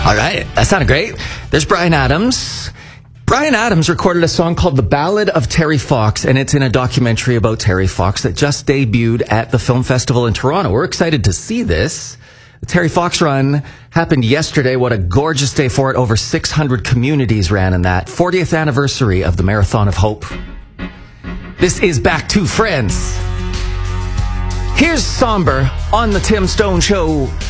All right, that sounded great. There's Bryan Adams. Bryan Adams recorded a song called The Ballad of Terry Fox, and it's in a documentary about Terry Fox that just debuted at the Film Festival in Toronto. We're excited to see this. The Terry Fox run happened yesterday. What a gorgeous day for it. Over 600 communities ran in that. 40th anniversary of the Marathon of Hope. This is Back to Friends. Here's Somber on The Tim Stone Show.